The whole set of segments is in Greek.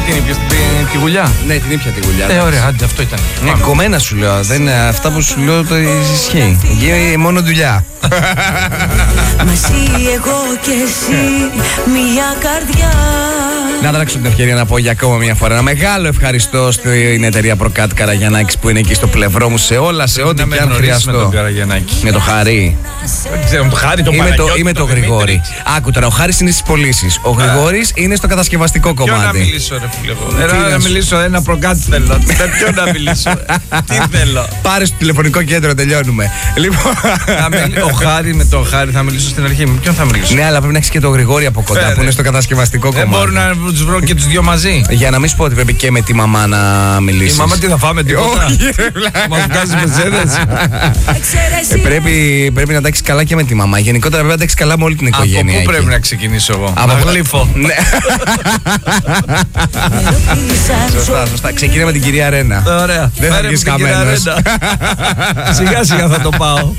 την ήπιες τη γουλιά? Ναι, την ήπια τη γουλιά. Ωραία, άντε, αυτό ήταν. Κομμένα σου λέω. Αυτά που σου λέω το ισχύει. Μόνο δουλειά. Μαζί εγώ και εσύ, μια καρδιά. Να δράξω την ευκαιρία να πω για ακόμα μια φορά ένα μεγάλο ευχαριστώ στην εταιρεία Προκάτ Καραγιαννάκης που είναι εκεί στο πλευρό μου σε όλα, σε ό,τι και αν χρειαστώ. Με τον Καραγιαννάκη. Με το Χαρί. Δεν ξέρω, με το Χάρη, το Παναγιώτη. Ή με το Γρηγόρη. Άκου τώρα, ο Χάρης είναι στις πωλήσεις. Ο Γρηγόρης είναι στο κατασκευαστικό κομμάτι. Ποιο να μιλήσω, ρε φίλε? Να μιλήσω, ένα Προκάτ θέλω. Ποιο να μιλήσω? Τι θέλω? Πάρε στο τηλεφωνικό κέντρο, τελειώνουμε. Λοιπόν. Ο Χάρη με τον Χάρη θα μιλήσω στην αρχή. Με ποιον θα μιλήσω? Ναι, αλλά πρέπει να έχει και τον Γρηγόρη από κοντά που είναι στο κατασκευαστικό κομμάτι. Δεν μπορούν να του βρω και του δύο μαζί. Για να μην σου πω ότι πρέπει και με τη μαμά να μιλήσει. Η μαμά τι θα φάμε, τίποτα? Μα βγάζει μεσέδες. Πρέπει να τα έχει καλά και με τη μαμά. Γενικότερα πρέπει να τα έχει καλά με όλη την οικογένεια. Από πού πρέπει να ξεκινήσω εγώ? Από γλύφω. Σωστά. Ξεκινά με την κυρία Ρένα. Ωραία. Δεν θα βγεις χαμένος. Σιγά σιγά θα το πάω.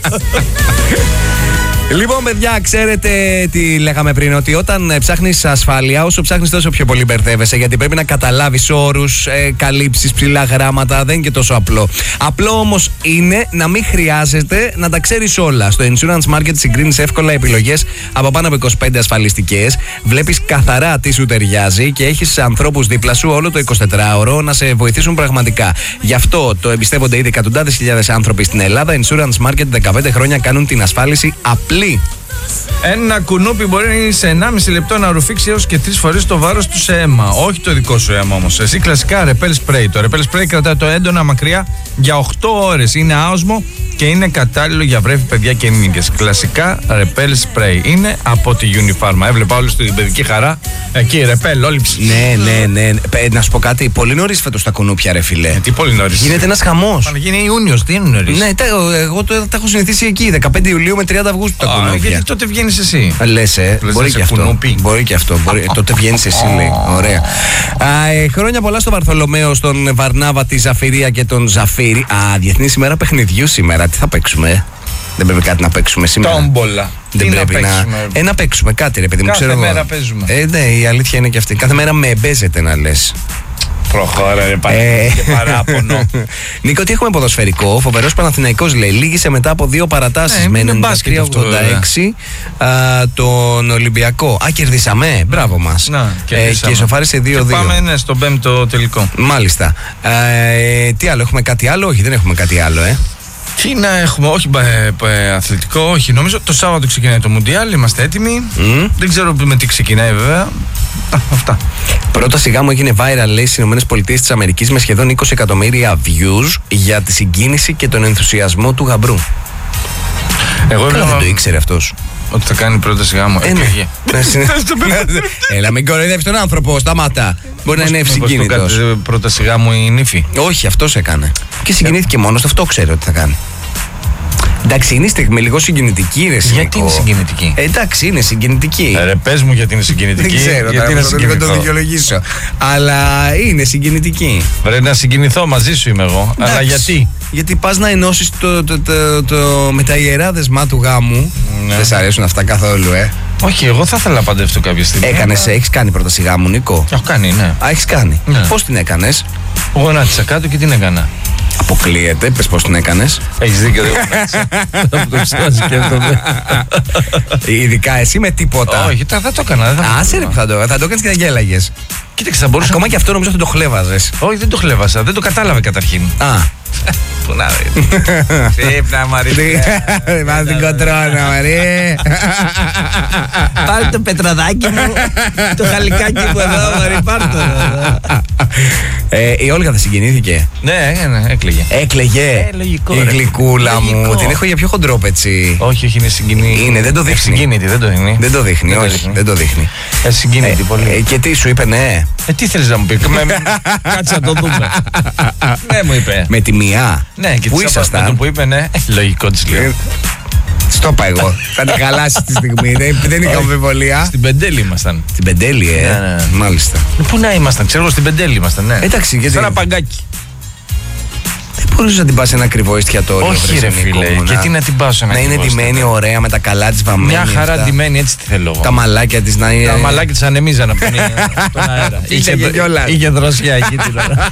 Λοιπόν, παιδιά, ξέρετε τι λέγαμε πριν, ότι όταν ψάχνεις ασφάλεια, όσο ψάχνεις τόσο πιο πολύ μπερδεύεσαι, γιατί πρέπει να καταλάβεις όρους, καλύψεις, ψηλά γράμματα, δεν είναι και τόσο απλό. Απλό όμως είναι να μην χρειάζεται να τα ξέρεις όλα. Στο Insurance Market συγκρίνεις εύκολα επιλογές από πάνω από 25 ασφαλιστικές, βλέπεις καθαρά τι σου ταιριάζει και έχεις ανθρώπους δίπλα σου όλο το 24ωρο να σε βοηθήσουν πραγματικά. Γι' αυτό το εμπιστεύονται ήδη εκατοντάδες χιλιάδες άνθρωποι στην Ελλάδα. Insurance Market 15 χρόνια κάνουν την ασφάλιση απλή. Ένα κουνούπι μπορεί σε 1,5 λεπτό να ρουφήξει έως και 3 φορές το βάρος του σε αίμα. Όχι το δικό σου αίμα όμως. Εσύ κλασικά Repel Spray. Το Repel Spray κρατάει το έντονα μακριά για 8 ώρες. Είναι άοσμο και είναι κατάλληλο για βρέφη, παιδιά και ενήλικες. Κλασικά Repel Spray. Είναι από τη Unifarma. Έβλεπα όλοι στην παιδική χαρά. Εκεί Repel, όλοι Ναι. Να σου πω κάτι. Πολύ νωρίς φέτος τα κουνούπια, ρε φιλέ. Τι πολύ νωρίς? Γίνεται ένας χαμός. Είναι Ιούνιος, τι είναι νωρίς? Ναι, εγώ τα έχω συνηθίσει εκεί. 15 Ιουλίου με 30 Αυγούστου τα κουνούπια. Γιατί τότε βγαίνεις εσύ? Λες, μπορεί και αυτό. Μπορεί και αυτό. Τότε βγαίνεις εσύ, λέει. Ωραία. Χρόνια πολλά στο Βαρθολομαίο, στον Βαρνάβα, τη Ζαφυρία και τον Ζαφύρι. Διεθνής ημέρα παιχνιδιού σήμερα. Τι θα παίξουμε? Δεν πρέπει κάτι να παίξουμε σήμερα? Τόμπολα. Δεν πρέπει να παίξουμε κάτι, ρε παιδί μου. Κάθε μέρα παίζουμε. Ναι, η αλήθεια είναι και αυτή. Κάθε μέρα με εμπέζεται να λες. Προχώρα, ρε και παράπονο. Νίκο, τι έχουμε ποδοσφαιρικό? Φοβερός Παναθηναϊκός, λέει. Λύγησε μετά από 2 παρατάσεις με 93-86 τον Ολυμπιακό. Κερδίσαμε. Μπράβο μας. Και ισοφάρισε 2-2. Και πάμε στον 5ο τελικό. Μάλιστα. Τι άλλο, έχουμε κάτι άλλο? Όχι, δεν έχουμε κάτι άλλο, Τι να έχουμε, όχι αθλητικό, όχι. Νομίζω το Σάββατο ξεκινάει το Μουντιάλ, είμαστε έτοιμοι. Δεν ξέρω με τι ξεκινάει βέβαια. Αυτά. Πρόταση γάμου έγινε viral, λέει, στις ΗΠΑ με σχεδόν 20 εκατομμύρια views για τη συγκίνηση και τον ενθουσιασμό του γαμπρού. Εγώ δεν το ήξερε αυτός. Ότι θα κάνει πρόταση γάμου. Έλα, μην κοροϊδεύεις τον άνθρωπο, σταμάτα. Μπορεί να είναι ευσυγκίνητος. Πρόταση γάμου η νύφη? Όχι, αυτός έκανε. Και συγκινήθηκε μόνος του, αυτό ξέρει ότι θα κάνει. Εντάξει, είναι η στιγμή λίγο συγκινητική, ρε. Γιατί είναι συγκινητική? Εντάξει, είναι συγκινητική. Ρε, πες μου γιατί είναι συγκινητική. Δεν ξέρω, γιατί να το δικαιολογήσω. Αλλά είναι συγκινητική. Βρε, να συγκινηθώ μαζί σου είμαι εγώ. Εντάξει. Αλλά γιατί? Γιατί πας να ενώσεις με τα ιερά δεσμά του γάμου. Ναι. Δεν σ' αρέσουν αυτά καθόλου, Όχι, εγώ θα ήθελα να παντρευτώ κάποια στιγμή. Έχεις κάνει πρόταση γάμου, Νίκο? Έχω κάνει, ναι. Έχεις κάνει. Ναι. Πώς την έκανες? Γονάτισα κάτω και την έκανα. Αποκλείεται, πες πώς την έκανες. Έχεις δίκιο, δεν σκέφτομαι. Ειδικά εσύ με τίποτα. Όχι, θα το έκανα. Άσε ρε που θα το έκανες και θα γέλαγες. Κοίταξε, θα μπορούσα. Ακόμα και αυτό νομίζω θα το χλέβαζες. Όχι, δεν το χλέβασα, δεν το κατάλαβε καταρχήν. Πού να δει. Ξύπνα, Μαρή. Πάμε την κοντρώνα, Μαρή. Πάρε το πετραδάκι μου. Το χαλικάκι που εδώ, Μαρή, πάρ' το. Η Όλγα δεν συγκινήθηκε? Ναι, έκλαιγε. Έκλαιγε. Η γλυκούλα μου. Την έχω για πιο χοντρόπετσι. Όχι, είναι συγκινητική. Είναι, δεν το δείχνει. Συγκίνητη, δεν το δείχνει. Δεν το δείχνει, όχι. Δεν το δείχνει. Συγκίνητη πολύ. Και τι σου είπε, ναι? Τι θέλεις να μου πει? Κάτσε να το δούμε. Ναι, μου είπε. Με τη μία. Ναι, και πού ήσασταν? Που είπε, ναι, λογικό της λέω. Στο είπα εγώ. Θα την χαλάσει τη στιγμή. Δεν είχα αμφιβολία. Στην Πεντέλη ήμασταν. Στην Πεντέλη, ναι. Μάλιστα. Πού να ήμασταν, ξέρω, στην Πεντέλη ήμασταν, ναι. Εντάξει, γιατί. Σε ένα παγκάκι. μπορούσε να την πα σε ένα ακριβό εστιατόριο? Όχι, ρε φίλε. Γιατί να την πάω σε ένα να είναι ντυμένη ωραία με τα καλά τη βαμμένη. Μια χαρά ντυμένη, έτσι τη θέλω. Τα μαλάκια τη να είναι. Τα μαλάκια τη ανεμίζανε από τον αέρα. Είχε δροσιά εκεί την ώρα.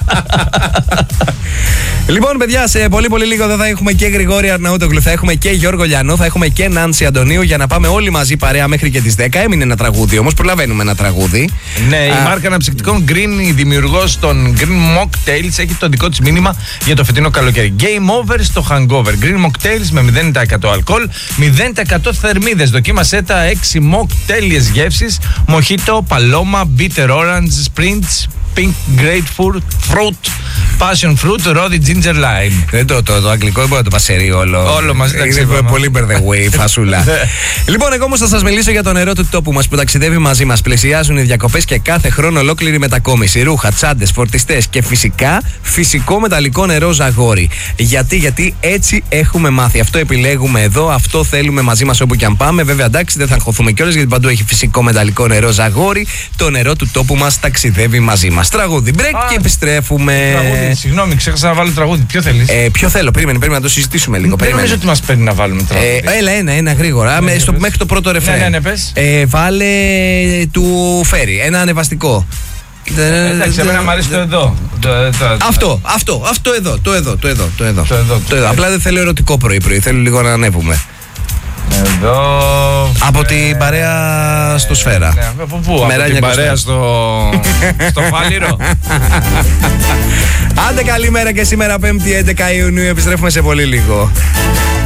Λοιπόν, παιδιά, σε πολύ πολύ λίγο δεν θα έχουμε και Γρηγόρη Αρναούτογλου, θα έχουμε και Γιώργο Λιανό, θα έχουμε και Νάνση Αντωνίου για να πάμε όλοι μαζί παρέα μέχρι και τις 10. Έμεινε ένα τραγούδι όμως, προλαβαίνουμε ένα τραγούδι. Ναι, η μάρκα αναψυκτικών Green, η δημιουργός των Green Mocktails, έχει το δικό της μήνυμα για το φετινό καλοκαίρι. Game over στο hangover. Green Mocktails με 0% αλκοόλ, 0% θερμίδες. Δοκίμασέ τα 6 μοκτέλειες γεύσεις: Mojito, Paloma, Bitter Orange, Sprints, Pink Grapefruit, Fruit, Passion Fruit, Rody Ginger Lime. Το αγγλικό δεν μπορεί να το πασερεί όλο. Όλο μαζί τα είναι πολύ by the way, φασούλα. Λοιπόν, εγώ όμως θα σας μιλήσω για το νερό του τόπου μας που ταξιδεύει μαζί μας. Πλησιάζουν οι διακοπές και κάθε χρόνο ολόκληρη μετακόμιση. Ρούχα, τσάντες, φορτιστές και φυσικά φυσικό μεταλλικό νερό Ζαγόρι. Γιατί έτσι έχουμε μάθει. Αυτό επιλέγουμε εδώ, αυτό θέλουμε μαζί μας όπου και αν πάμε. Βέβαια, εντάξει, δεν θα αγχωθούμε κιόλας γιατί παντού έχει φυσικό μεταλλικό νερό Ζαγόρι. Το νερό του τόπου μας ταξιδεύει μαζί μας. Τραγούδι break και επιστρέφουμε. Τραγούδι, συγγνώμη, ξέχασα να βάλω τραγούδι. Ποιο θέλεις? Ποιο θέλω, περίμενε να το συζητήσουμε λίγο. Δεν νομίζω ότι μας παίρνει να βάλουμε τραγούδι. Έλα, γρήγορα. Μέχρι το πρώτο ρεφρέν. Ναι, πες. Βάλε του Φέρι, ένα ανεβαστικό. Εντάξει, εμένα μου αρέσει το εδώ. Αυτό εδώ. Απλά δεν θέλω ερωτικό πρωί-πρωί, θέλω λίγο να ανέβουμε. Εδώ. Από την παρέα στο Σφαίρα. Ναι, από πού? Από την παρέα στο Φάληρο. Άντε καλημέρα και σήμερα 5η 11 Ιουνίου, επιστρέφουμε σε πολύ λίγο.